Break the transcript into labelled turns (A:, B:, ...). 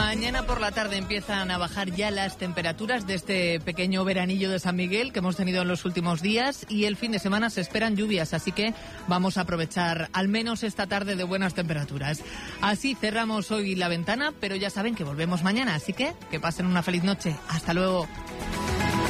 A: Mañana por la tarde empiezan a bajar ya las temperaturas de este pequeño veranillo de San Miguel que hemos tenido en los últimos días, y el fin de semana se esperan lluvias, así que vamos a aprovechar al menos esta tarde de buenas temperaturas. Así cerramos hoy La Ventana, pero ya saben que volvemos mañana, así que pasen una feliz noche. Hasta luego.